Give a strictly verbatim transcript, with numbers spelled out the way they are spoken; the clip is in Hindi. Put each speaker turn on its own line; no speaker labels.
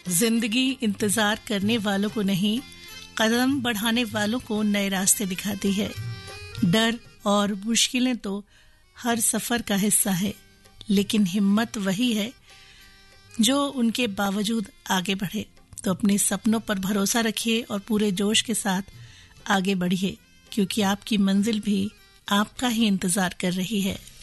जिंदगी इंतजार करने वालों को नहीं, कदम बढ़ाने वालों को नए रास्ते दिखाती है। डर और मुश्किलें तो हर सफर का हिस्सा है, लेकिन हिम्मत वही है जो उनके बावजूद आगे बढ़े। तो अपने सपनों पर भरोसा रखिए और पूरे जोश के साथ आगे बढ़िए, क्योंकि आपकी मंजिल भी आपका ही इंतजार कर रही है।